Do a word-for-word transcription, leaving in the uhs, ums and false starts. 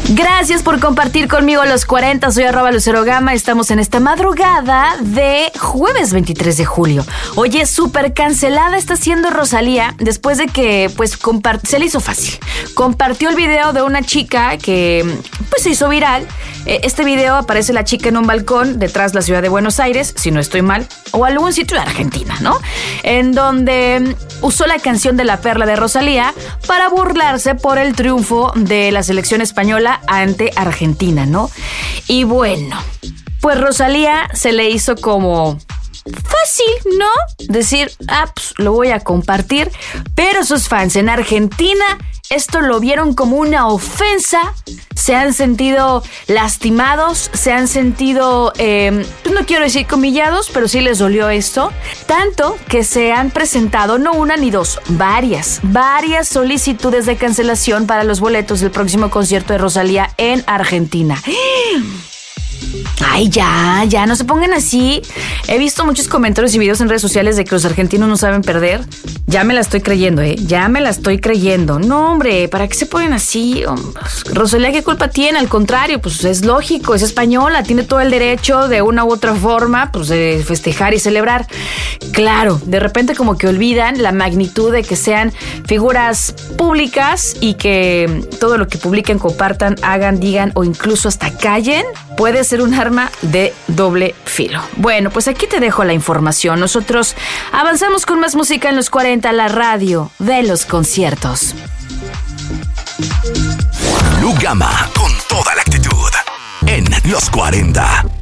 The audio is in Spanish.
Gracias por compartir conmigo los cuarenta, soy arroba Lucero Gama. Estamos en esta madrugada de jueves veintitrés de julio. Oye, súper cancelada está siendo Rosalía después de que pues compart- se le hizo fácil. Compartió el video de una chica que pues se hizo viral. Este video aparece la chica en un balcón detrás de la ciudad de Buenos Aires, si no estoy mal, o algún sitio de Argentina, ¿no? En donde usó la canción de La Perla de Rosalía para burlarse por el triunfo de la selección española ante Argentina, ¿no? Y bueno, pues Rosalía se le hizo como fácil, ¿no? Decir, ah, pues lo voy a compartir, pero sus fans en Argentina esto lo vieron como una ofensa, se han sentido lastimados, se han sentido, eh, no quiero decir comillados, pero sí les dolió esto, tanto que se han presentado no una ni dos, varias, varias solicitudes de cancelación para los boletos del próximo concierto de Rosalía en Argentina. Ay, ya, ya, no se pongan así. He visto muchos comentarios y videos en redes sociales de que los argentinos no saben perder. Ya me la estoy creyendo, ¿eh? Ya me la estoy creyendo. No, hombre, ¿para qué se ponen así? Rosalía, ¿qué culpa tiene? Al contrario, pues es lógico, es española, tiene todo el derecho de una u otra forma, pues de festejar y celebrar. Claro, de repente como que olvidan la magnitud de que sean figuras públicas y que todo lo que publiquen, compartan, hagan, digan o incluso hasta callen puede ser un arma de doble filo. Bueno, pues aquí te dejo la información. Nosotros avanzamos con más música en los cuarenta, la radio de los conciertos. Lu Gama, con toda la actitud, en los cuarenta.